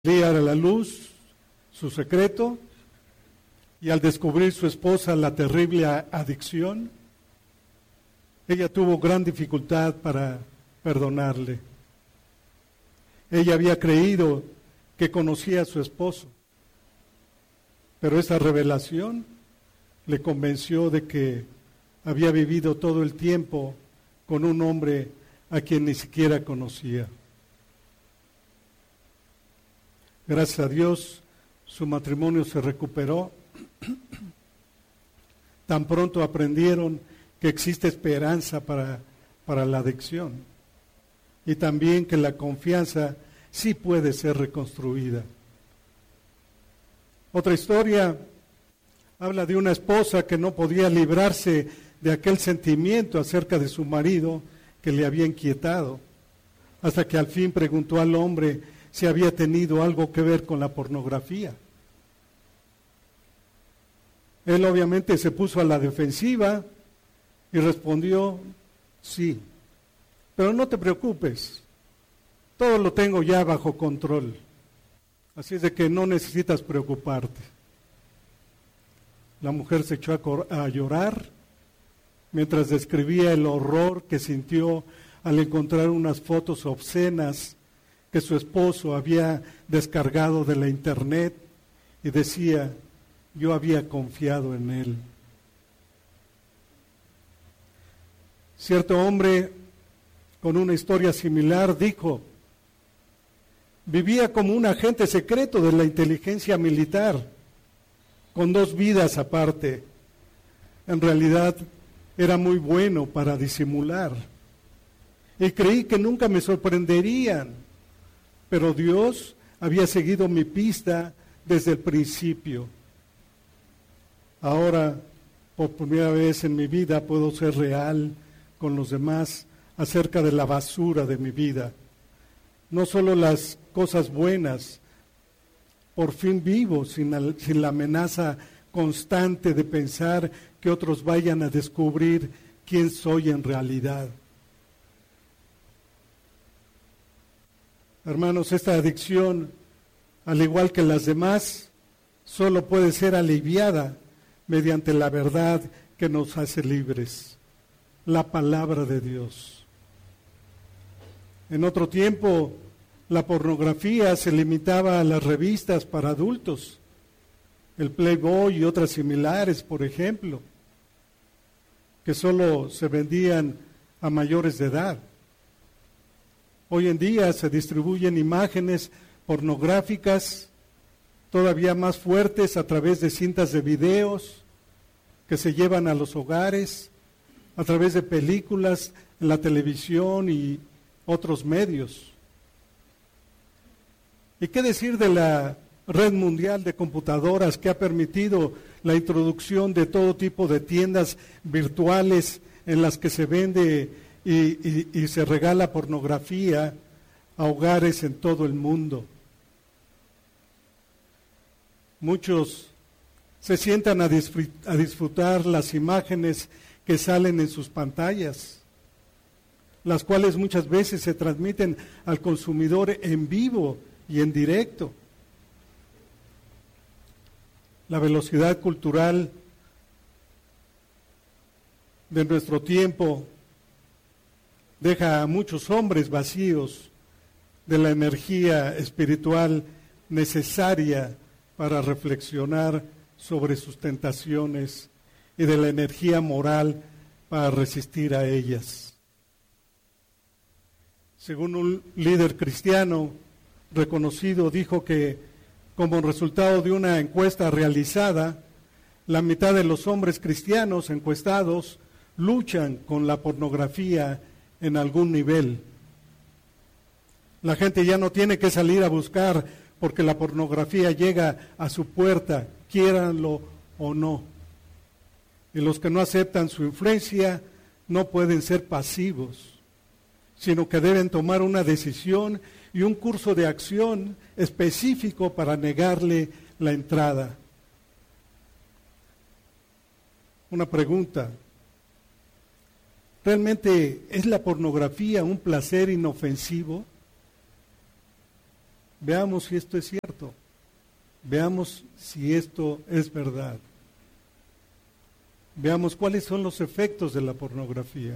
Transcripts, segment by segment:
Salía a la luz su secreto y al descubrir su esposa la terrible adicción, ella tuvo gran dificultad para perdonarle. Ella había creído que conocía a su esposo, pero esa revelación le convenció de que había vivido todo el tiempo con un hombre a quien ni siquiera conocía. Gracias a Dios, su matrimonio se recuperó. Tan pronto aprendieron que existe esperanza para la adicción y también que la confianza sí puede ser reconstruida. Otra historia habla de una esposa que no podía librarse de aquel sentimiento acerca de su marido que le había inquietado, hasta que al fin preguntó al hombre si había tenido algo que ver con la pornografía. Él obviamente se puso a la defensiva y respondió, sí, pero no te preocupes, todo lo tengo ya bajo control, así es de que no necesitas preocuparte. La mujer se echó a llorar mientras describía el horror que sintió al encontrar unas fotos obscenas que su esposo había descargado de la internet y decía, yo había confiado en él. Cierto hombre con una historia similar dijo, vivía como un agente secreto de la inteligencia militar, con 2 vidas aparte. En realidad era muy bueno para disimular. Y creí que nunca me sorprenderían, pero Dios había seguido mi pista desde el principio. Ahora, por primera vez en mi vida, puedo ser real con los demás acerca de la basura de mi vida. No solo las cosas buenas, por fin vivo sin la amenaza constante de pensar que otros vayan a descubrir quién soy en realidad. Hermanos, esta adicción, al igual que las demás, solo puede ser aliviada mediante la verdad que nos hace libres, la palabra de Dios. En otro tiempo, la pornografía se limitaba a las revistas para adultos, el Playboy y otras similares, por ejemplo, que solo se vendían a mayores de edad. Hoy en día se distribuyen imágenes pornográficas todavía más fuertes a través de cintas de videos que se llevan a los hogares, a través de películas en la televisión y otros medios. ¿Y qué decir de la red mundial de computadoras que ha permitido la introducción de todo tipo de tiendas virtuales en las que se vende y se regala pornografía a hogares en todo el mundo? Muchos se sientan a disfrutar las imágenes que salen en sus pantallas, las cuales muchas veces se transmiten al consumidor en vivo y en directo. La velocidad cultural de nuestro tiempo deja a muchos hombres vacíos de la energía espiritual necesaria para reflexionar sobre sus tentaciones y de la energía moral para resistir a ellas. Según un líder cristiano reconocido, dijo que como resultado de una encuesta realizada, la mitad de los hombres cristianos encuestados luchan con la pornografía en algún nivel. La gente ya no tiene que salir a buscar porque la pornografía llega a su puerta, quiéranlo o no. Y los que no aceptan su influencia no pueden ser pasivos, sino que deben tomar una decisión y un curso de acción específico para negarle la entrada. Una pregunta: ¿realmente es la pornografía un placer inofensivo? Veamos si esto es cierto. Veamos si esto es verdad. Veamos cuáles son los efectos de la pornografía.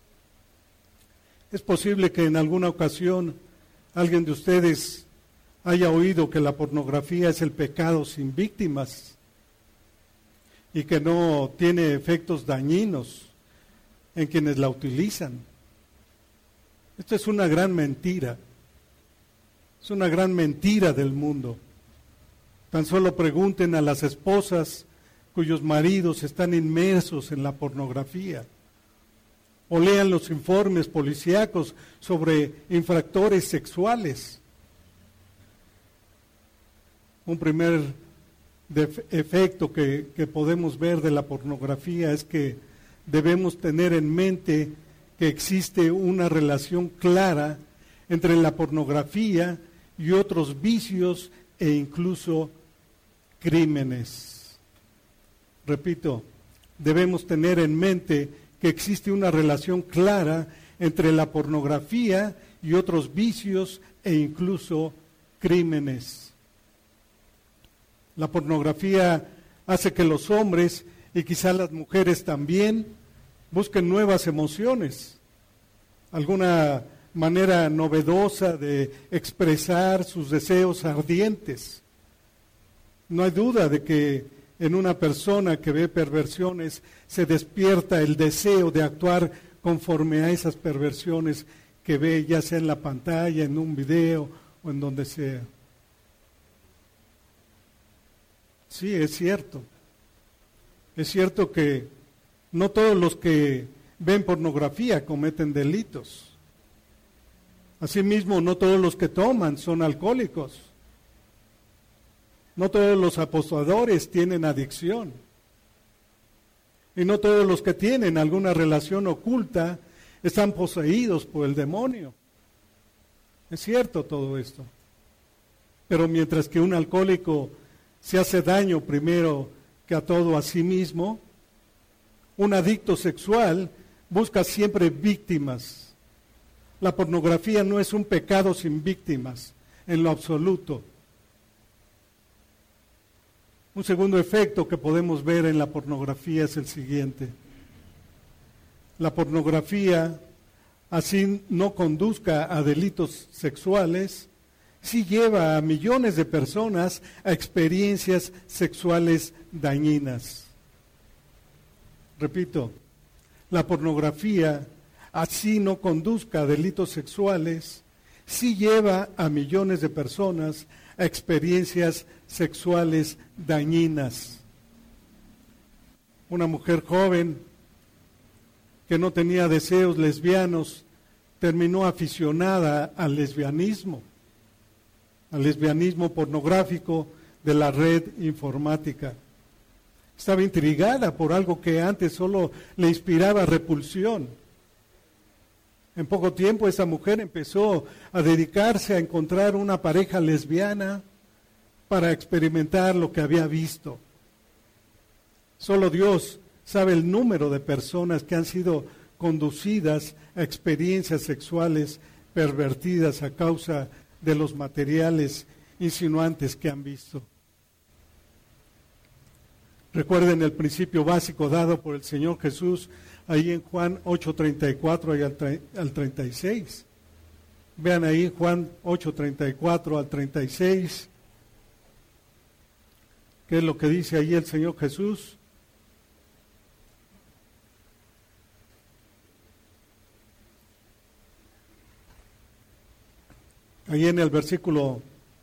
Es posible que en alguna ocasión alguien de ustedes haya oído que la pornografía es el pecado sin víctimas y que no tiene efectos dañinos en quienes la utilizan. Esto es una gran mentira. Es una gran mentira del mundo. Tan solo pregunten a las esposas cuyos maridos están inmersos en la pornografía. O lean los informes policíacos sobre infractores sexuales. Un primer efecto que podemos ver de la pornografía es que debemos tener en mente que existe una relación clara entre la pornografía y otros vicios e incluso crímenes. Repito, debemos tener en mente que existe una relación clara entre la pornografía y otros vicios e incluso crímenes. La pornografía hace que los hombres, y quizás las mujeres también, busquen nuevas emociones, alguna manera novedosa de expresar sus deseos ardientes. No hay duda de que en una persona que ve perversiones se despierta el deseo de actuar conforme a esas perversiones que ve, ya sea en la pantalla, en un video o en donde sea. Sí, es cierto. Es cierto que no todos los que ven pornografía cometen delitos. Asimismo, no todos los que toman son alcohólicos. No todos los apostadores tienen adicción. Y no todos los que tienen alguna relación oculta están poseídos por el demonio. Es cierto todo esto. Pero mientras que un alcohólico se hace daño primero que a todo a sí mismo, un adicto sexual busca siempre víctimas. La pornografía no es un pecado sin víctimas, en lo absoluto. Un segundo efecto que podemos ver en la pornografía es el siguiente. La pornografía, así no conduzca a delitos sexuales, sí lleva a millones de personas a experiencias sexuales dañinas. Repito, la pornografía, así no conduzca a delitos sexuales, sí lleva a millones de personas a experiencias sexuales dañinas. Una mujer joven que no tenía deseos lesbianos terminó aficionada al lesbianismo pornográfico de la red informática. Estaba intrigada por algo que antes solo le inspiraba repulsión. En poco tiempo esa mujer empezó a dedicarse a encontrar una pareja lesbiana para experimentar lo que había visto. Solo Dios sabe el número de personas que han sido conducidas a experiencias sexuales pervertidas a causa de los materiales insinuantes que han visto. Recuerden el principio básico dado por el Señor Jesús ahí en Juan 8:34 y al 36. Vean ahí Juan 8:34 al 36. ¿Qué es lo que dice ahí el Señor Jesús? Ahí en el versículo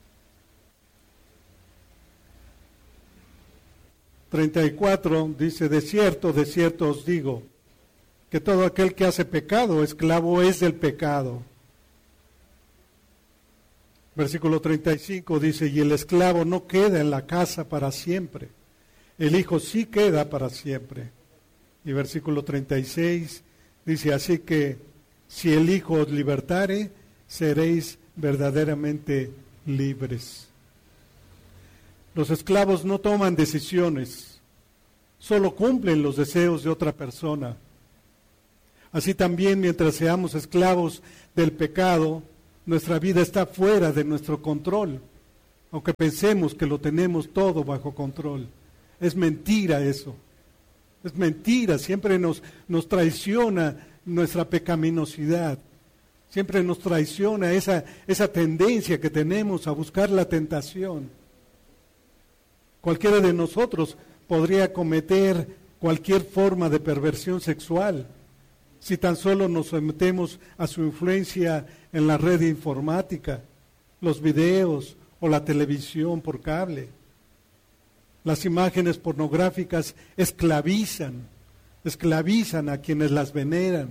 34 dice, de cierto os digo, que todo aquel que hace pecado, esclavo es del pecado. Versículo 35 dice, y el esclavo no queda en la casa para siempre, el hijo sí queda para siempre. Y versículo 36 dice, así que si el hijo os libertare, seréis verdaderamente libres. Los esclavos no toman decisiones, solo cumplen los deseos de otra persona. Así también, mientras seamos esclavos del pecado, Nuestra vida está fuera de nuestro control, aunque pensemos que lo tenemos todo bajo control. Es mentira eso. Es mentira, siempre nos traiciona nuestra pecaminosidad. Siempre nos traiciona esa tendencia que tenemos a buscar la tentación. Cualquiera de nosotros podría cometer cualquier forma de perversión sexual si tan solo nos sometemos a su influencia en la red informática, los videos o la televisión por cable. Las imágenes pornográficas esclavizan a quienes las veneran.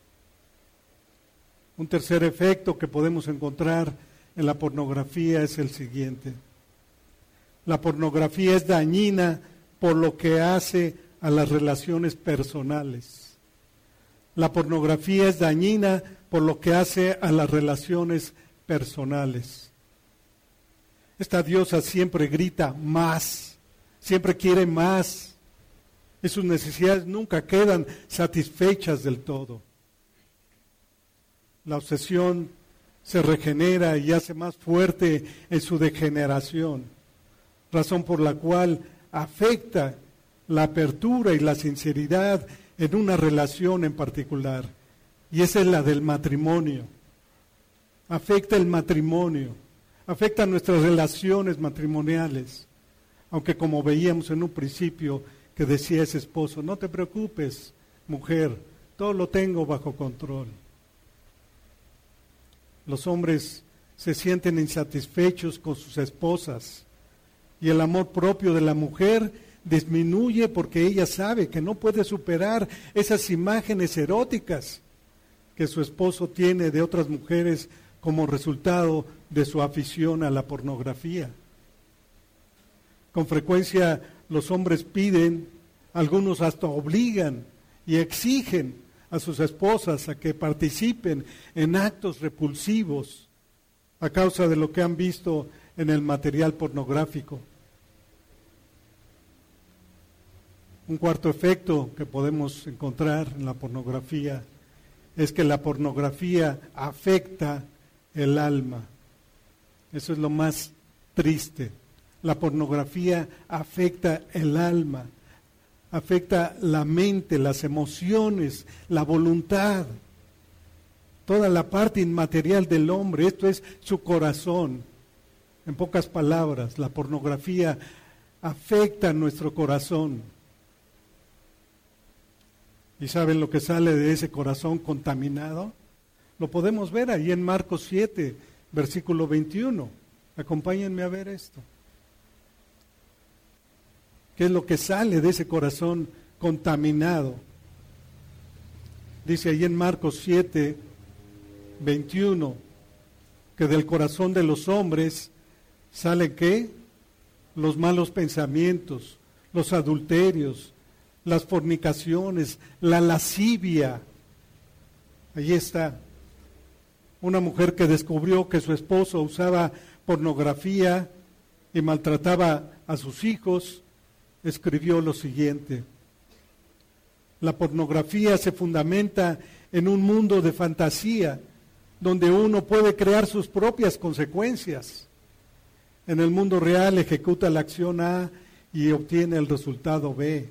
Un tercer efecto que podemos encontrar en la pornografía es el siguiente. La pornografía es dañina por lo que hace a las relaciones personales. La pornografía es dañina por lo que hace a las relaciones personales. Esta diosa siempre grita más, siempre quiere más, y sus necesidades nunca quedan satisfechas del todo. La obsesión se regenera y hace más fuerte en su degeneración, razón por la cual afecta la apertura y la sinceridad en una relación en particular, y esa es la del matrimonio. Afecta el matrimonio, afecta nuestras relaciones matrimoniales, aunque como veíamos en un principio que decía ese esposo, no te preocupes, mujer, todo lo tengo bajo control. Los hombres se sienten insatisfechos con sus esposas y el amor propio de la mujer disminuye porque ella sabe que no puede superar esas imágenes eróticas que su esposo tiene de otras mujeres como resultado de su afición a la pornografía. Con frecuencia los hombres piden, algunos hasta obligan y exigen a sus esposas a que participen en actos repulsivos a causa de lo que han visto en el material pornográfico. Un cuarto efecto que podemos encontrar en la pornografía es que la pornografía afecta el alma. Eso es lo más triste. La pornografía afecta el alma, afecta la mente, las emociones, la voluntad, toda la parte inmaterial del hombre. Esto es su corazón. En pocas palabras, la pornografía afecta nuestro corazón. ¿Y saben lo que sale de ese corazón contaminado? Lo podemos ver ahí en Marcos 7, versículo 21. Acompáñenme a ver esto. ¿Qué es lo que sale de ese corazón contaminado? Dice ahí en Marcos 7, 21, que del corazón de los hombres sale ¿qué? Los malos pensamientos, los adulterios, las fornicaciones, la lascivia. Ahí está. Una mujer que descubrió que su esposo usaba pornografía y maltrataba a sus hijos, escribió lo siguiente: la pornografía se fundamenta en un mundo de fantasía, donde uno puede crear sus propias consecuencias. En el mundo real ejecuta la acción A y obtiene el resultado B.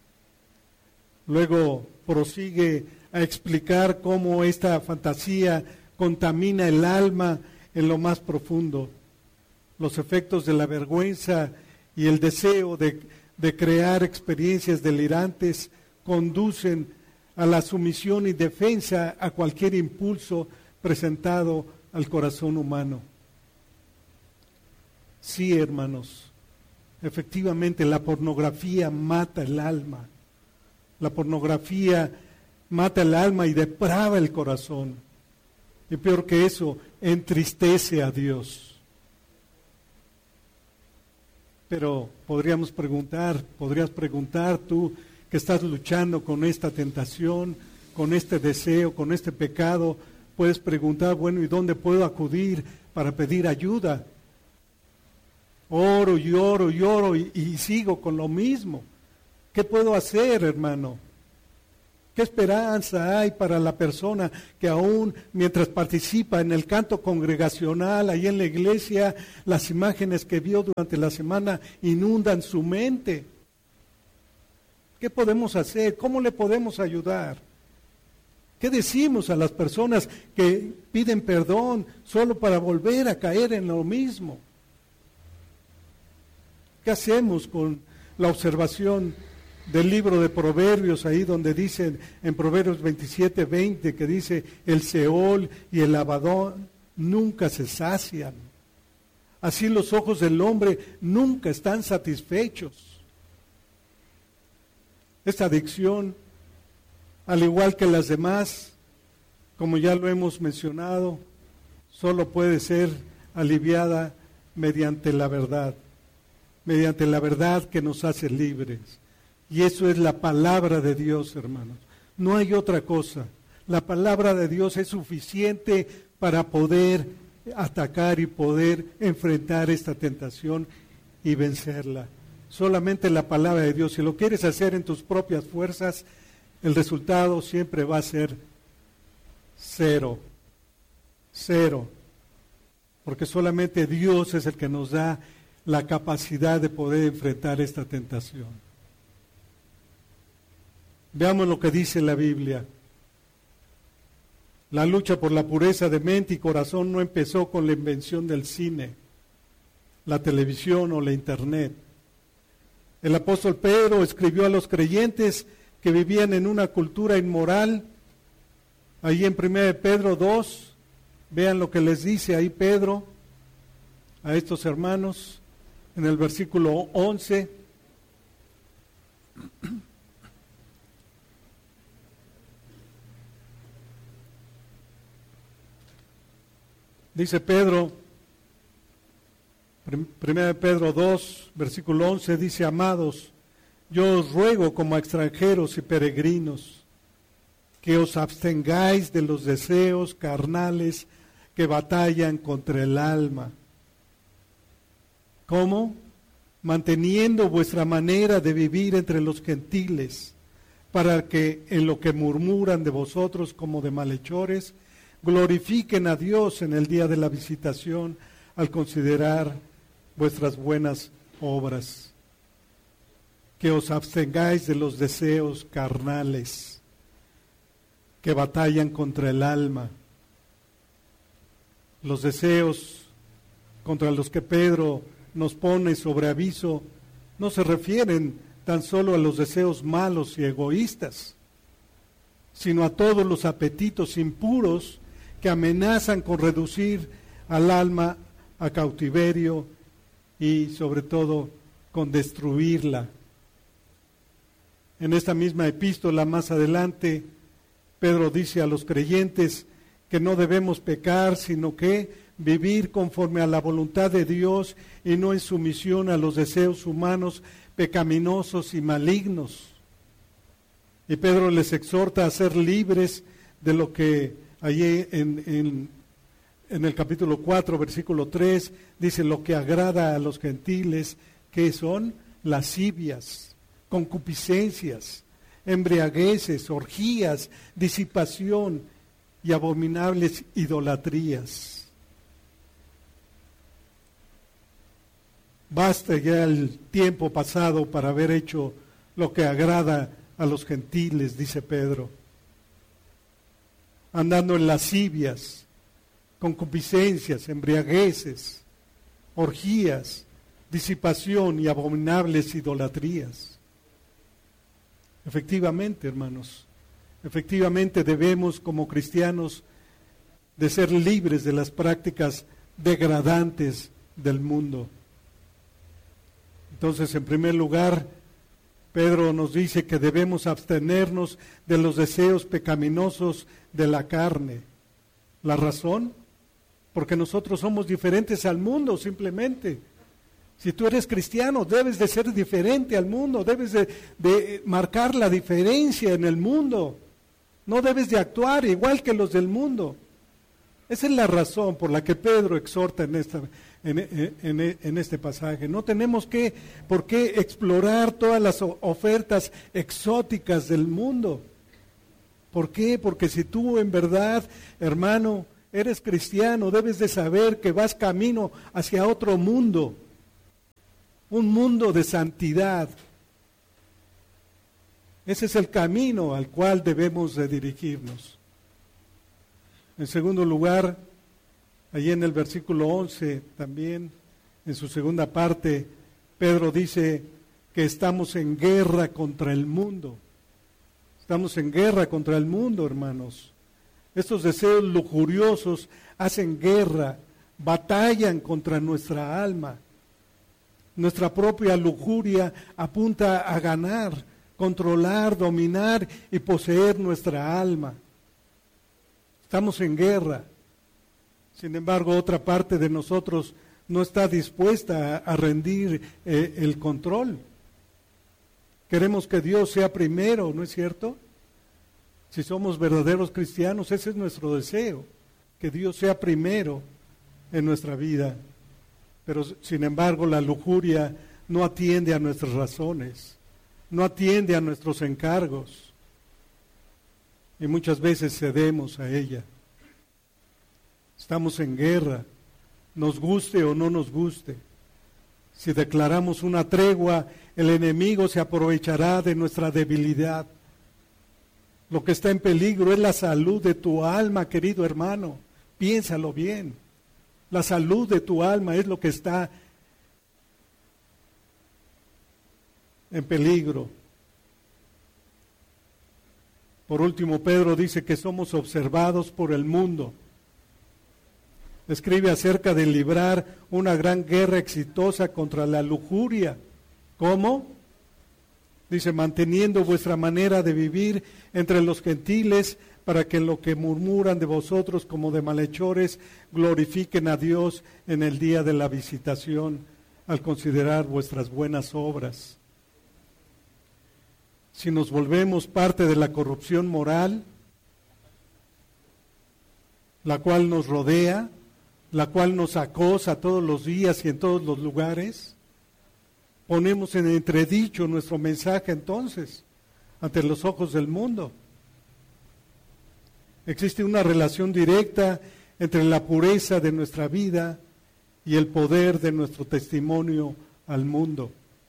Luego prosigue a explicar cómo esta fantasía contamina el alma en lo más profundo. Los efectos de la vergüenza y el deseo de crear experiencias delirantes conducen a la sumisión y defensa a cualquier impulso presentado al corazón humano. Sí, hermanos, efectivamente la pornografía mata el alma. La pornografía mata el alma y deprava el corazón. Y peor que eso, entristece a Dios. Pero podrías preguntar tú que estás luchando con esta tentación, con este deseo, con este pecado, puedes preguntar, bueno, ¿y dónde puedo acudir para pedir ayuda? Oro y oro y oro y sigo con lo mismo. ¿Qué puedo hacer, hermano? ¿Qué esperanza hay para la persona que aún mientras participa en el canto congregacional, ahí en la iglesia, las imágenes que vio durante la semana inundan su mente? ¿Qué podemos hacer? ¿Cómo le podemos ayudar? ¿Qué decimos a las personas que piden perdón solo para volver a caer en lo mismo? ¿Qué hacemos con la observación del libro de Proverbios, ahí donde dice en Proverbios 27:20, que dice, el Seol y el Abadón nunca se sacian? Así los ojos del hombre nunca están satisfechos. Esta adicción, al igual que las demás, como ya lo hemos mencionado, solo puede ser aliviada mediante la verdad que nos hace libres. Y eso es la palabra de Dios, hermanos. No hay otra cosa. La palabra de Dios es suficiente para poder atacar y poder enfrentar esta tentación y vencerla. Solamente la palabra de Dios. Si lo quieres hacer en tus propias fuerzas, el resultado siempre va a ser cero. Cero. Porque solamente Dios es el que nos da la capacidad de poder enfrentar esta tentación. Veamos lo que dice la Biblia. La lucha por la pureza de mente y corazón no empezó con la invención del cine, la televisión o la internet. El apóstol Pedro escribió a los creyentes que vivían en una cultura inmoral. Ahí en 1 Pedro 2, vean lo que les dice ahí Pedro a estos hermanos en el versículo 11. Dice Pedro, 1 Pedro 2, versículo 11, dice, amados, yo os ruego como a extranjeros y peregrinos, que os abstengáis de los deseos carnales que batallan contra el alma. ¿Cómo? Manteniendo vuestra manera de vivir entre los gentiles, para que en lo que murmuran de vosotros como de malhechores, glorifiquen a Dios en el día de la visitación al considerar vuestras buenas obras. Que os abstengáis de los deseos carnales que batallan contra el alma. Los deseos contra los que Pedro nos pone sobre aviso no se refieren tan solo a los deseos malos y egoístas, sino a todos los apetitos impuros que amenazan con reducir al alma a cautiverio y sobre todo con destruirla. En esta misma epístola más adelante, Pedro dice a los creyentes que no debemos pecar, sino que vivir conforme a la voluntad de Dios y no en sumisión a los deseos humanos pecaminosos y malignos. Y Pedro les exhorta a ser libres de lo que allí en el capítulo 4, versículo 3, dice lo que agrada a los gentiles, que son lascivias, concupiscencias, embriagueces, orgías, disipación y abominables idolatrías. Basta ya el tiempo pasado para haber hecho lo que agrada a los gentiles, dice Pedro, andando en lascivias, concupiscencias, embriagueces, orgías, disipación y abominables idolatrías. Efectivamente, hermanos, efectivamente debemos como cristianos de ser libres de las prácticas degradantes del mundo. Entonces, en primer lugar, Pedro nos dice que debemos abstenernos de los deseos pecaminosos de la carne. ¿La razón? Porque nosotros somos diferentes al mundo, simplemente. Si tú eres cristiano, debes de ser diferente al mundo, debes de marcar la diferencia en el mundo. No debes de actuar igual que los del mundo. Esa es la razón por la que Pedro exhorta en este pasaje. No tenemos por qué explorar todas las ofertas exóticas del mundo. ¿Por qué? Porque si tú en verdad, hermano, eres cristiano, debes de saber que vas camino hacia otro mundo, un mundo de santidad. Ese es el camino al cual debemos de dirigirnos. En segundo lugar, allí en el versículo 11 también, en su segunda parte, Pedro dice que estamos en guerra contra el mundo. Estamos en guerra contra el mundo, hermanos. Estos deseos lujuriosos hacen guerra, batallan contra nuestra alma. Nuestra propia lujuria apunta a ganar, controlar, dominar y poseer nuestra alma. Estamos en guerra. Sin embargo, otra parte de nosotros no está dispuesta a rendir el control. Queremos que Dios sea primero, ¿no es cierto? Si somos verdaderos cristianos, ese es nuestro deseo, que Dios sea primero en nuestra vida. Pero sin embargo, la lujuria no atiende a nuestras razones, no atiende a nuestros encargos. Y muchas veces cedemos a ella. Estamos en guerra, nos guste o no nos guste. Si declaramos una tregua, el enemigo se aprovechará de nuestra debilidad. Lo que está en peligro es la salud de tu alma, querido hermano. Piénsalo bien. La salud de tu alma es lo que está en peligro. Por último, Pedro dice que somos observados por el mundo. Escribe acerca de librar una gran guerra exitosa contra la lujuria. ¿Cómo? Dice, manteniendo vuestra manera de vivir entre los gentiles, para que en lo que murmuran de vosotros como de malhechores, glorifiquen a Dios en el día de la visitación, al considerar vuestras buenas obras. Si nos volvemos parte de la corrupción moral, la cual nos rodea, la cual nos acosa todos los días y en todos los lugares, ponemos en entredicho nuestro mensaje entonces ante los ojos del mundo. Existe una relación directa entre la pureza de nuestra vida y el poder de nuestro testimonio al mundo.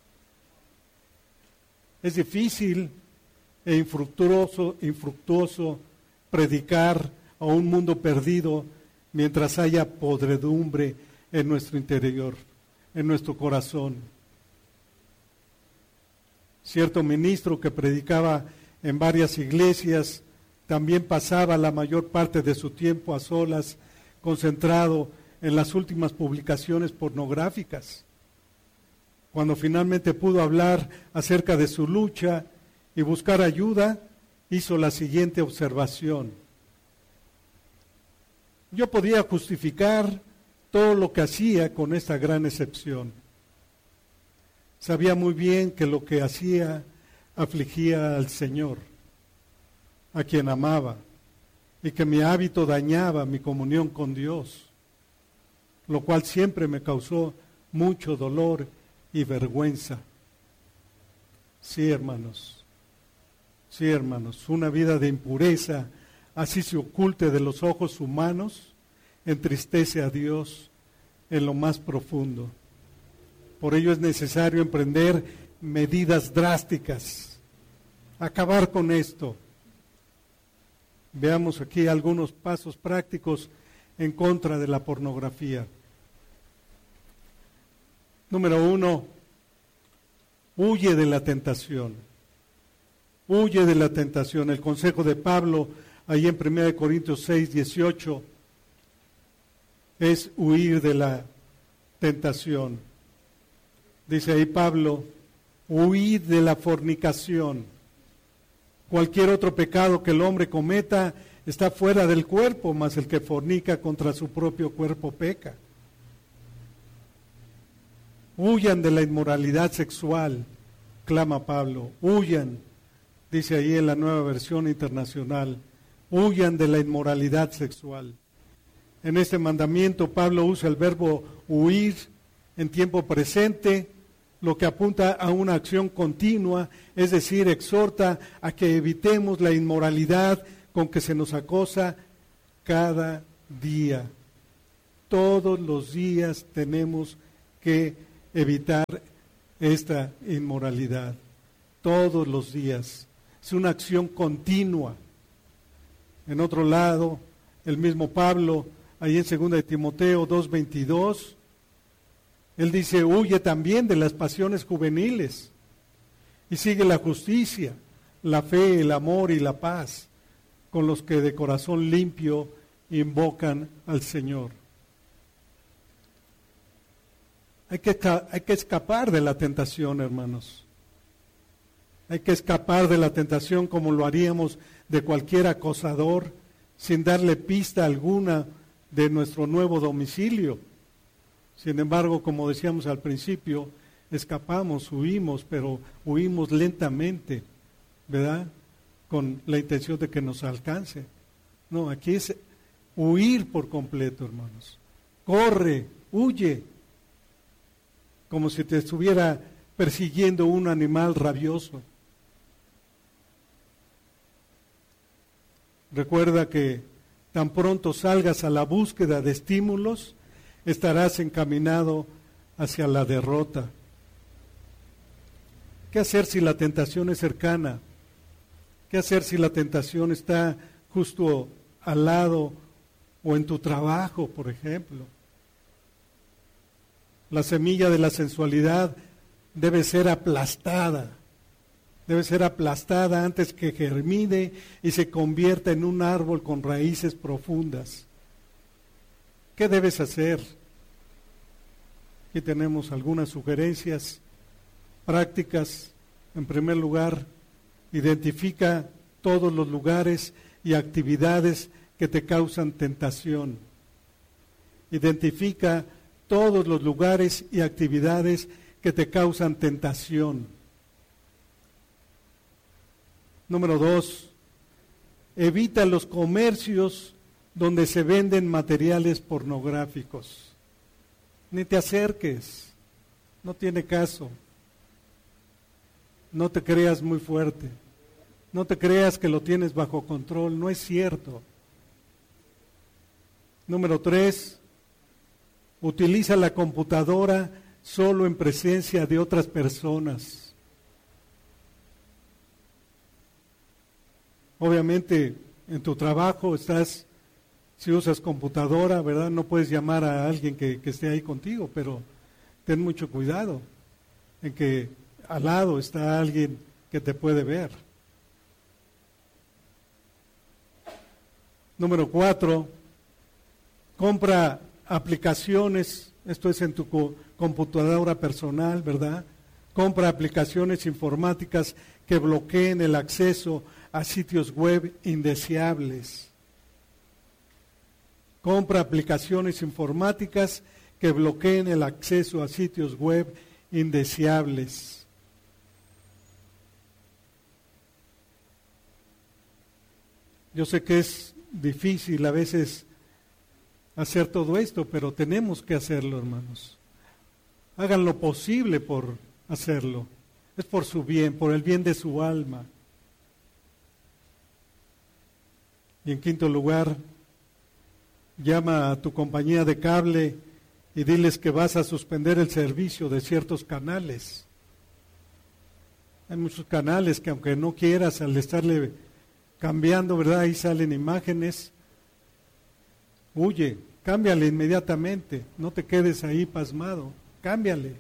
Es difícil e infructuoso predicar a un mundo perdido mientras haya podredumbre en nuestro interior, en nuestro corazón. Cierto ministro que predicaba en varias iglesias también pasaba la mayor parte de su tiempo a solas, concentrado en las últimas publicaciones pornográficas. Cuando finalmente pudo hablar acerca de su lucha y buscar ayuda, hizo la siguiente observación. Yo podía justificar todo lo que hacía con esta gran excepción. Sabía muy bien que lo que hacía afligía al Señor, a quien amaba, y que mi hábito dañaba mi comunión con Dios, lo cual siempre me causó mucho dolor y vergüenza. Sí, hermanos, una vida de impureza, así se oculte de los ojos humanos, entristece a Dios en lo más profundo. Por ello es necesario emprender medidas drásticas, acabar con esto. Veamos aquí algunos pasos prácticos en contra de la pornografía. Número 1, huye de la tentación. Huye de la tentación. El consejo de Pablo, ahí en 1 Corintios 6, 18, es huir de la tentación. Dice ahí Pablo, huid de la fornicación. Cualquier otro pecado que el hombre cometa está fuera del cuerpo, mas el que fornica contra su propio cuerpo peca. Huyan de la inmoralidad sexual, clama Pablo. Huyan, dice ahí en la Nueva Versión Internacional. Huyan de la inmoralidad sexual. En este mandamiento Pablo usa el verbo huir en tiempo presente, lo que apunta a una acción continua, es decir, exhorta a que evitemos la inmoralidad con que se nos acosa cada día. Todos los días tenemos que evitar esta inmoralidad. Todos los días. Es una acción continua. En otro lado, el mismo Pablo, ahí en 2 de Timoteo 2:22, él dice, huye también de las pasiones juveniles y sigue la justicia, la fe, el amor y la paz con los que de corazón limpio invocan al Señor. Hay que escapar de la tentación, hermanos. Hay que escapar de la tentación como lo haríamos de cualquier acosador, sin darle pista alguna de nuestro nuevo domicilio. Sin embargo, como decíamos al principio, escapamos, huimos, pero huimos lentamente, ¿verdad? Con la intención de que nos alcance. No, aquí es huir por completo, hermanos. Corre, huye, como si te estuviera persiguiendo un animal rabioso. Recuerda que tan pronto salgas a la búsqueda de estímulos, estarás encaminado hacia la derrota. ¿Qué hacer si la tentación es cercana? ¿Qué hacer si la tentación está justo al lado o en tu trabajo, por ejemplo? La semilla de la sensualidad debe ser aplastada. Debe ser aplastada antes que germine y se convierta en un árbol con raíces profundas. ¿Qué debes hacer? Aquí tenemos algunas sugerencias prácticas. En primer lugar, identifica todos los lugares y actividades que te causan tentación. Identifica todos los lugares y actividades que te causan tentación. Número 2, evita los comercios donde se venden materiales pornográficos. Ni te acerques, no tiene caso. No te creas muy fuerte, no te creas que lo tienes bajo control, no es cierto. Número 3, utiliza la computadora solo en presencia de otras personas. Obviamente, en tu trabajo si usas computadora, ¿verdad? No puedes llamar a alguien que esté ahí contigo, pero ten mucho cuidado en que al lado está alguien que te puede ver. Número 4, compra aplicaciones, esto es en tu computadora personal, ¿verdad? Compra aplicaciones informáticas que bloqueen el acceso a sitios web indeseables. Compra aplicaciones informáticas que bloqueen el acceso a sitios web indeseables. Yo sé que es difícil a veces hacer todo esto, pero tenemos que hacerlo, hermanos. Hagan lo posible por hacerlo. Es por su bien, por el bien de su alma. Y en quinto lugar, llama a tu compañía de cable y diles que vas a suspender el servicio de ciertos canales. Hay muchos canales que aunque no quieras, al estarle cambiando, ¿verdad? Ahí salen imágenes. Huye, cámbiale inmediatamente, no te quedes ahí pasmado, cámbiale.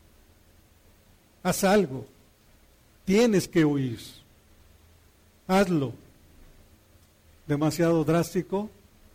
Haz algo, tienes que huir. Hazlo. ¿Demasiado drástico?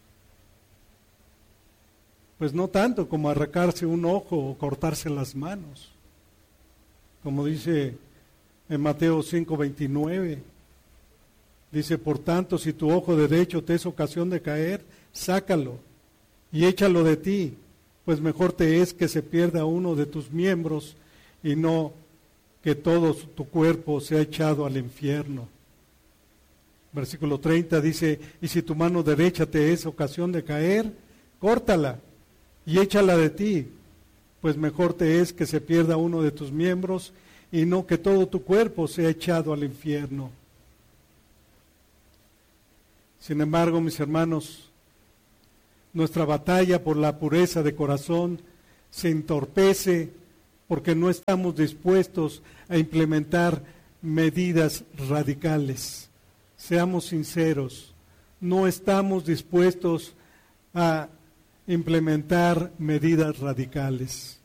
Pues no tanto como arrancarse un ojo o cortarse las manos. Como dice en Mateo 5:29, dice, por tanto, si tu ojo derecho te es ocasión de caer, sácalo y échalo de ti, pues mejor te es que se pierda uno de tus miembros y no que todo tu cuerpo sea echado al infierno. Versículo 30 dice, y si tu mano derecha te es ocasión de caer, córtala y échala de ti, pues mejor te es que se pierda uno de tus miembros y no que todo tu cuerpo sea echado al infierno. Sin embargo, mis hermanos, nuestra batalla por la pureza de corazón se entorpece porque no estamos dispuestos a implementar medidas radicales. Seamos sinceros, no estamos dispuestos a implementar medidas radicales.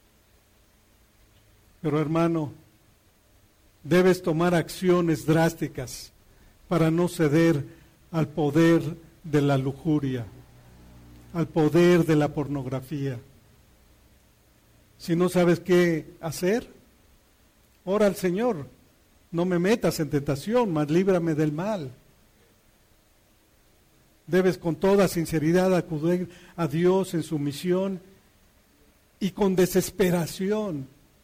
Pero hermano, debes tomar acciones drásticas para no ceder al poder de la lujuria, al poder de la pornografía. Si no sabes qué hacer, ora al Señor. No me metas en tentación, mas líbrame del mal. Debes con toda sinceridad acudir a Dios en su misión y con desesperación.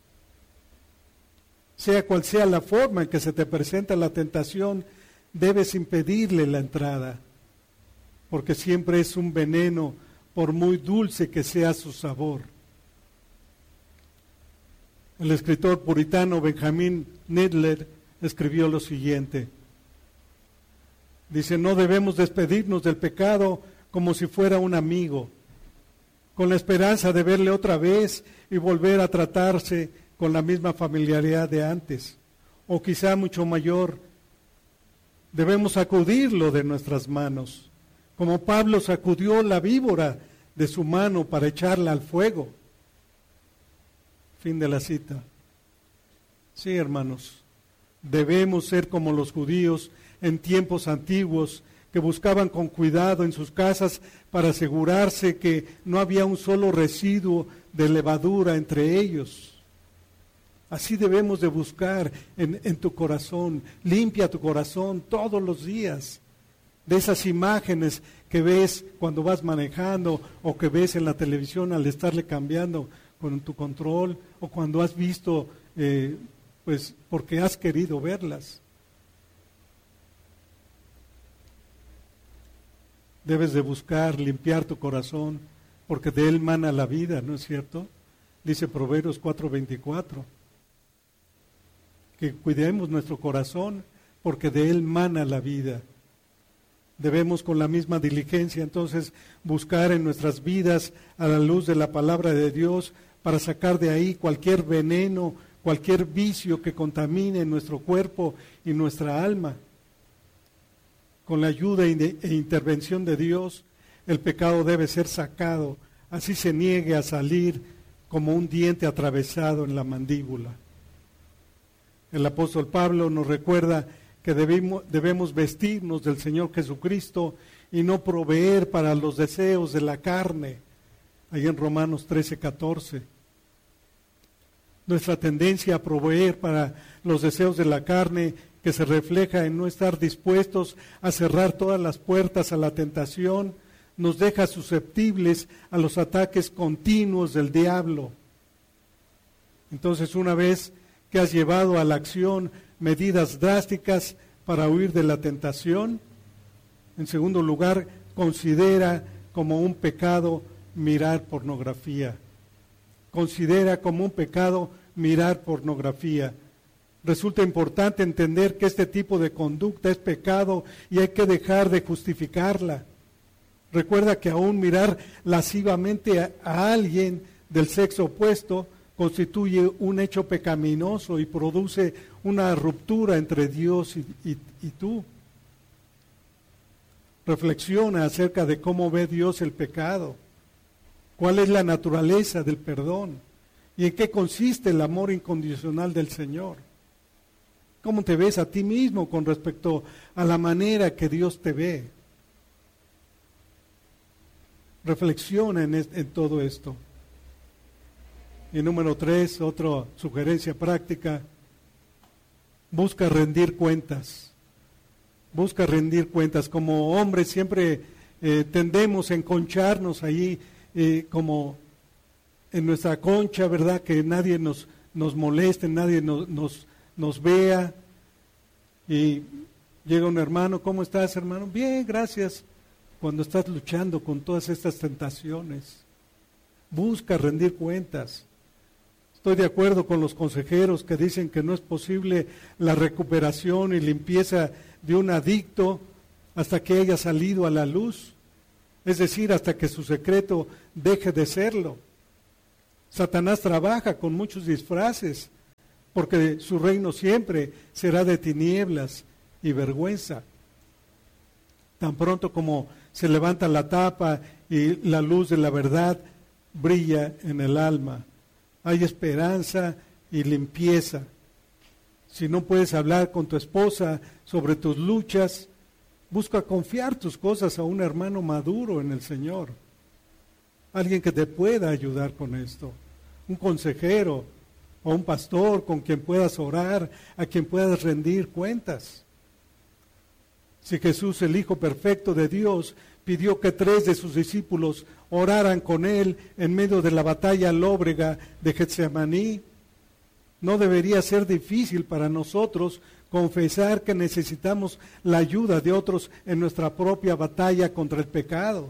Sea cual sea la forma en que se te presenta la tentación, debes impedirle la entrada, porque siempre es un veneno, por muy dulce que sea su sabor. El escritor puritano Benjamin Nedler escribió lo siguiente. Dice, no debemos despedirnos del pecado como si fuera un amigo, con la esperanza de verle otra vez y volver a tratarse con la misma familiaridad de antes, o quizá mucho mayor. Debemos sacudirlo de nuestras manos, como Pablo sacudió la víbora de su mano para echarla al fuego. Fin de la cita. Sí, hermanos, debemos ser como los judíos en tiempos antiguos que buscaban con cuidado en sus casas para asegurarse que no había un solo residuo de levadura entre ellos. Así debemos de buscar en tu corazón. Limpia tu corazón todos los días de esas imágenes que ves cuando vas manejando o que ves en la televisión al estarle cambiando con tu control, o cuando has visto, pues porque has querido verlas. Debes de buscar limpiar tu corazón, porque de él mana la vida, ¿no es cierto? Dice Proverbios 4:24, que cuidemos nuestro corazón, porque de él mana la vida. Debemos con la misma diligencia entonces buscar en nuestras vidas a la luz de la palabra de Dios para sacar de ahí cualquier veneno, cualquier vicio que contamine nuestro cuerpo y nuestra alma. Con la ayuda e intervención de Dios, el pecado debe ser sacado, así se niegue a salir como un diente atravesado en la mandíbula. El apóstol Pablo nos recuerda que debemos vestirnos del Señor Jesucristo y no proveer para los deseos de la carne, ahí en Romanos 13:14. Nuestra tendencia a proveer para los deseos de la carne, que se refleja en no estar dispuestos a cerrar todas las puertas a la tentación, nos deja susceptibles a los ataques continuos del diablo. Entonces, una vez que has llevado a la acción medidas drásticas para huir de la tentación, en segundo lugar, considera como un pecado mirar pornografía. Considera como un pecado mirar pornografía. Resulta importante entender que este tipo de conducta es pecado y hay que dejar de justificarla. Recuerda que aún mirar lascivamente a alguien del sexo opuesto constituye un hecho pecaminoso y produce una ruptura entre Dios y tú. Reflexiona acerca de cómo ve Dios el pecado, cuál es la naturaleza del perdón y en qué consiste el amor incondicional del Señor. ¿Cómo te ves a ti mismo con respecto a la manera que Dios te ve? Reflexiona en todo esto. Y número 3, otra sugerencia práctica, busca rendir cuentas. Busca rendir cuentas. Como hombres siempre tendemos a enconcharnos ahí como en nuestra concha, ¿verdad? Que nadie nos moleste, nadie nos vea. Y llega un hermano, ¿cómo estás, hermano? Bien, gracias. Cuando estás luchando con todas estas tentaciones, busca rendir cuentas. Estoy de acuerdo con los consejeros que dicen que no es posible la recuperación y limpieza de un adicto hasta que haya salido a la luz, es decir, hasta que su secreto deje de serlo. Satanás trabaja con muchos disfraces, porque su reino siempre será de tinieblas y vergüenza. Tan pronto como se levanta la tapa y la luz de la verdad brilla en el alma, hay esperanza y limpieza. Si no puedes hablar con tu esposa sobre tus luchas, busca confiar tus cosas a un hermano maduro en el Señor, alguien que te pueda ayudar con esto, un consejero o un pastor con quien puedas orar, a quien puedas rendir cuentas. Si Jesús, el Hijo perfecto de Dios, pidió que 3 de sus discípulos oraran con Él en medio de la batalla lóbrega de Getsemaní, no debería ser difícil para nosotros confesar que necesitamos la ayuda de otros en nuestra propia batalla contra el pecado.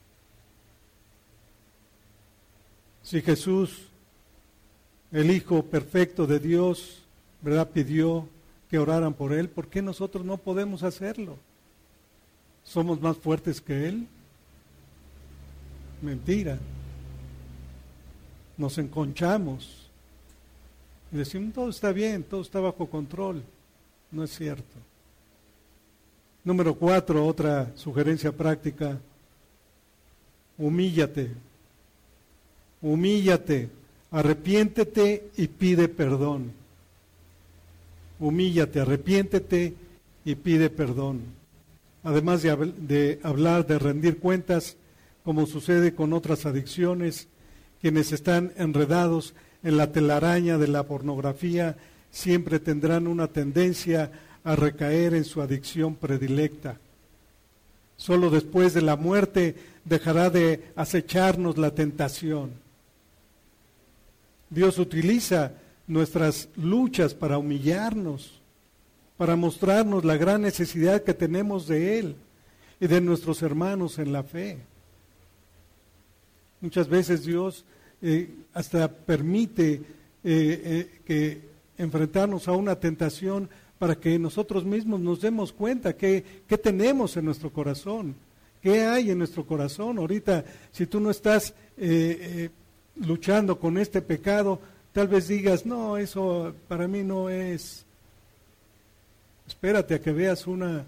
Si Jesús, el Hijo perfecto de Dios, ¿verdad?, pidió que oraran por Él, ¿por qué nosotros no podemos hacerlo? ¿Somos más fuertes que Él? Mentira. Nos enconchamos y decimos, todo está bien, todo está bajo control. No es cierto. Número 4, otra sugerencia práctica. Humíllate. Humíllate. Arrepiéntete y pide perdón. Humíllate, arrepiéntete y pide perdón. Además de hablar de rendir cuentas, como sucede con otras adicciones, quienes están enredados en la telaraña de la pornografía siempre tendrán una tendencia a recaer en su adicción predilecta. Solo después de la muerte dejará de acecharnos la tentación. Dios utiliza nuestras luchas para humillarnos, para mostrarnos la gran necesidad que tenemos de Él y de nuestros hermanos en la fe. Muchas veces Dios hasta permite que enfrentarnos a una tentación para que nosotros mismos nos demos cuenta qué tenemos en nuestro corazón, qué hay en nuestro corazón. Ahorita, si tú no estás luchando con este pecado, tal vez digas, no, eso para mí no es. Espérate a que veas un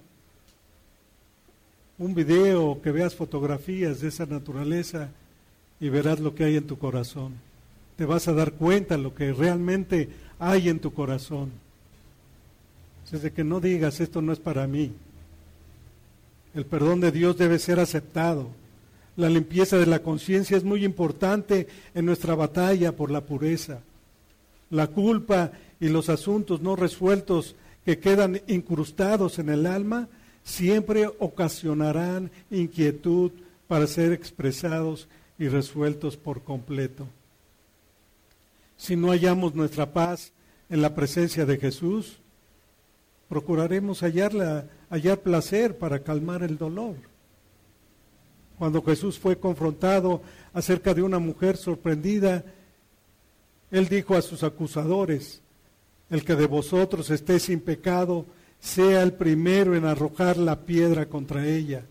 video, que veas fotografías de esa naturaleza y verás lo que hay en tu corazón. Te vas a dar cuenta lo que realmente hay en tu corazón. Es de que no digas, esto no es para mí. El perdón de Dios debe ser aceptado. La limpieza de la conciencia es muy importante en nuestra batalla por la pureza. La culpa y los asuntos no resueltos que quedan incrustados en el alma siempre ocasionarán inquietud para ser expresados y resueltos por completo. Si no hallamos nuestra paz en la presencia de Jesús, procuraremos hallar placer para calmar el dolor. Cuando Jesús fue confrontado acerca de una mujer sorprendida, Él dijo a sus acusadores, el que de vosotros esté sin pecado, sea el primero en arrojar la piedra contra ella.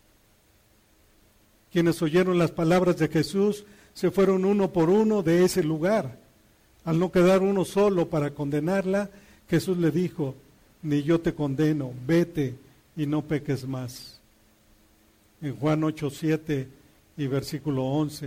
Quienes oyeron las palabras de Jesús se fueron uno por uno de ese lugar. Al no quedar uno solo para condenarla, Jesús le dijo, ni yo te condeno, vete y no peques más. En Juan 8:7 y versículo 11.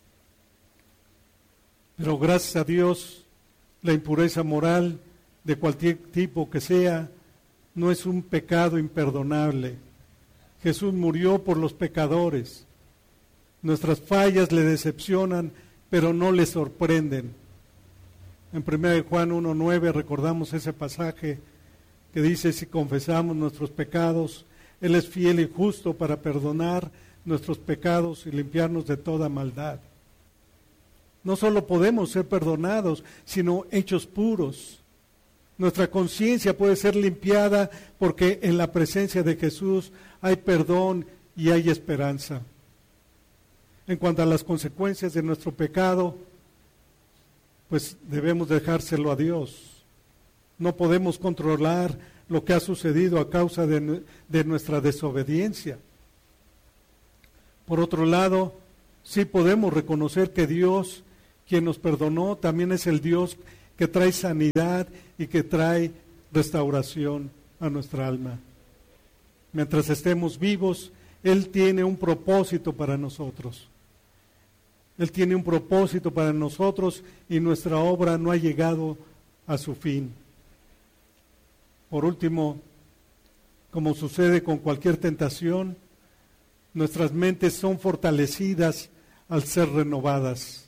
Pero gracias a Dios, la impureza moral de cualquier tipo que sea, no es un pecado imperdonable. Jesús murió por los pecadores. Nuestras fallas le decepcionan, pero no le sorprenden. En 1 Juan 1:9 recordamos ese pasaje que dice, si confesamos nuestros pecados, Él es fiel y justo para perdonar nuestros pecados y limpiarnos de toda maldad. No solo podemos ser perdonados, sino hechos puros. Nuestra conciencia puede ser limpiada porque en la presencia de Jesús hay perdón y hay esperanza. En cuanto a las consecuencias de nuestro pecado, pues debemos dejárselo a Dios. No podemos controlar lo que ha sucedido a causa de nuestra desobediencia. Por otro lado, sí podemos reconocer que Dios, quien nos perdonó, también es el Dios que trae sanidad y que trae restauración a nuestra alma. Mientras estemos vivos, Él tiene un propósito para nosotros. Él tiene un propósito para nosotros y nuestra obra no ha llegado a su fin. Por último, como sucede con cualquier tentación, nuestras mentes son fortalecidas al ser renovadas.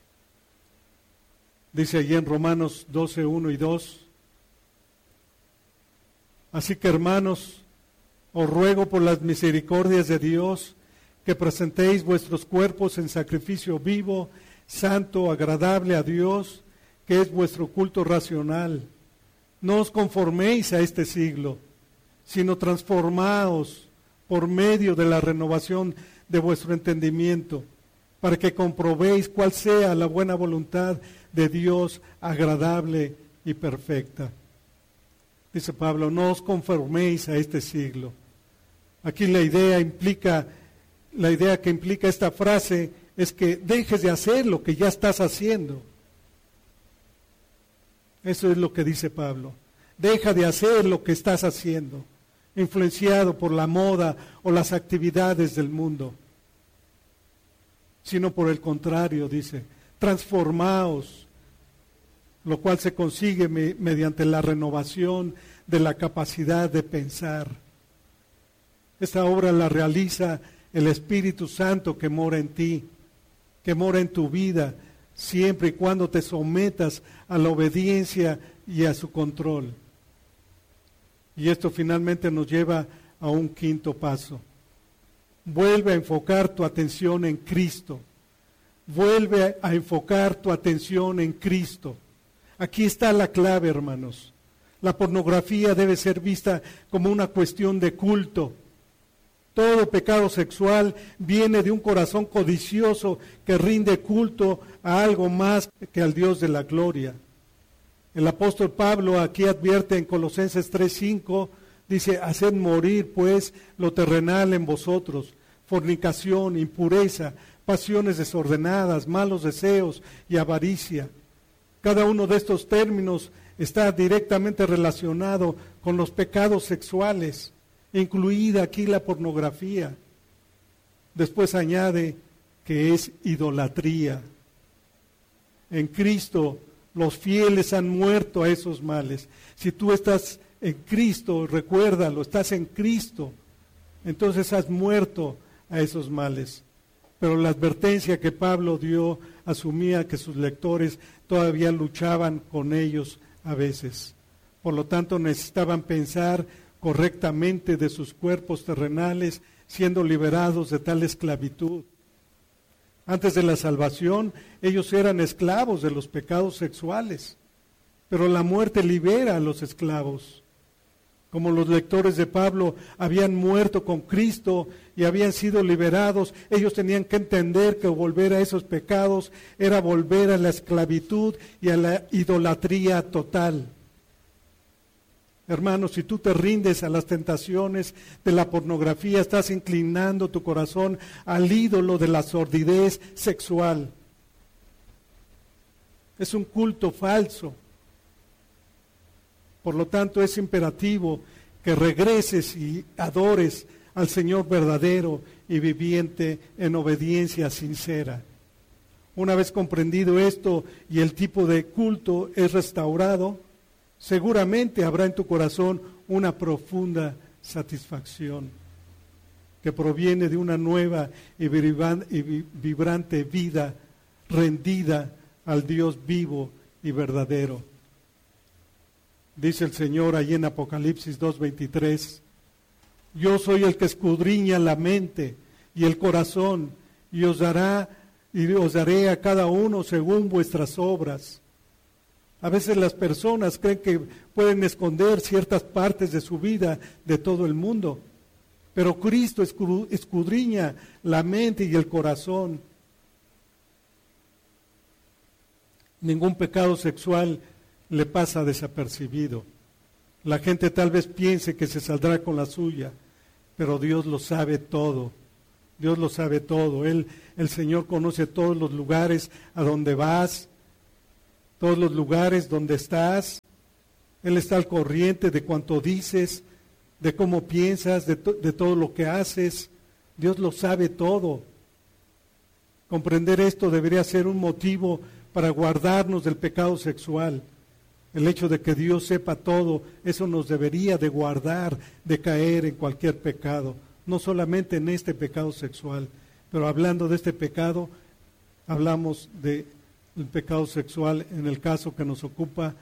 Dice allí en Romanos 12, 1 y 2. Así que, hermanos, os ruego por las misericordias de Dios que presentéis vuestros cuerpos en sacrificio vivo, santo, agradable a Dios, que es vuestro culto racional. No os conforméis a este siglo, sino transformaos por medio de la renovación de vuestro entendimiento, para que comprobéis cuál sea la buena voluntad de Dios, agradable y perfecta. Dice Pablo, no os conforméis a este siglo. Aquí la idea que implica esta frase es que dejes de hacer lo que ya estás haciendo. Eso es lo que dice Pablo. Deja de hacer lo que estás haciendo, influenciado por la moda o las actividades del mundo. Sino por el contrario, dice, transformaos, lo cual se consigue mediante la renovación de la capacidad de pensar. Esta obra la realiza el Espíritu Santo que mora en ti, que mora en tu vida, siempre y cuando te sometas a la obediencia y a su control. Y esto finalmente nos lleva a un quinto paso. Vuelve a enfocar tu atención en Cristo. Vuelve a enfocar tu atención en Cristo. Aquí está la clave, hermanos. La pornografía debe ser vista como una cuestión de culto. Todo pecado sexual viene de un corazón codicioso que rinde culto a algo más que al Dios de la gloria. El apóstol Pablo aquí advierte en Colosenses 3:5, dice, haced morir pues lo terrenal en vosotros, fornicación, impureza, pasiones desordenadas, malos deseos y avaricia. Cada uno de estos términos está directamente relacionado con los pecados sexuales, incluida aquí la pornografía. Después añade que es idolatría. En Cristo los fieles han muerto a esos males. Si tú estás en Cristo, recuérdalo, estás en Cristo, entonces has muerto a esos males. Pero la advertencia que Pablo dio asumía que sus lectores todavía luchaban con ellos a veces. Por lo tanto, necesitaban pensar correctamente de sus cuerpos terrenales, siendo liberados de tal esclavitud. Antes de la salvación, ellos eran esclavos de los pecados sexuales, pero la muerte libera a los esclavos. Como los lectores de Pablo habían muerto con Cristo y habían sido liberados, ellos tenían que entender que volver a esos pecados era volver a la esclavitud y a la idolatría total. Hermanos, si tú te rindes a las tentaciones de la pornografía, estás inclinando tu corazón al ídolo de la sordidez sexual. Es un culto falso. Por lo tanto, es imperativo que regreses y adores al Señor verdadero y viviente en obediencia sincera. Una vez comprendido esto y el tipo de culto es restaurado, seguramente habrá en tu corazón una profunda satisfacción que proviene de una nueva y vibrante vida rendida al Dios vivo y verdadero. Dice el Señor allí en Apocalipsis 2:23, yo soy el que escudriña la mente y el corazón y os daré a cada uno según vuestras obras. A veces las personas creen que pueden esconder ciertas partes de su vida de todo el mundo, pero Cristo escudriña la mente y el corazón. Ningún pecado sexual le pasa desapercibido. La gente tal vez piense que se saldrá con la suya, pero Dios lo sabe todo. Dios lo sabe todo. El Señor conoce todos los lugares a donde vas, todos los lugares donde estás. Él está al corriente de cuanto dices, de cómo piensas, de todo lo que haces. Dios lo sabe todo. Comprender esto debería ser un motivo para guardarnos del pecado sexual. El hecho de que Dios sepa todo, eso nos debería de guardar de caer en cualquier pecado, no solamente en este pecado sexual, pero hablando de este pecado, hablamos del pecado sexual en el caso que nos ocupa,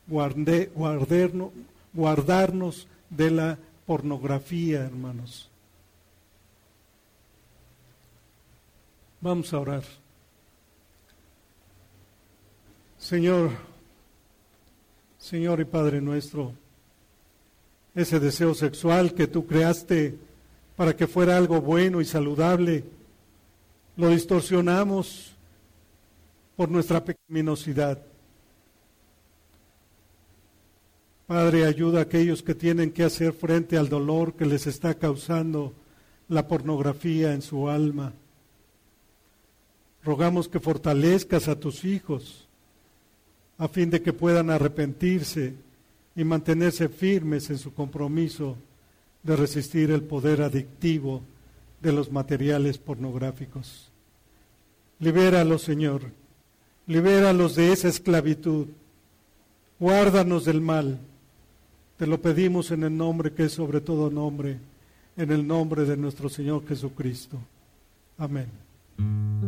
guardarnos de la pornografía, hermanos. Vamos a orar. Señor y Padre nuestro, ese deseo sexual que tú creaste para que fuera algo bueno y saludable, lo distorsionamos por nuestra pecaminosidad. Padre, ayuda a aquellos que tienen que hacer frente al dolor que les está causando la pornografía en su alma. Rogamos que fortalezcas a tus hijos a fin de que puedan arrepentirse y mantenerse firmes en su compromiso de resistir el poder adictivo de los materiales pornográficos. Libéralos, Señor, libéralos de esa esclavitud, guárdanos del mal. Te lo pedimos en el nombre que es sobre todo nombre, en el nombre de nuestro Señor Jesucristo. Amén.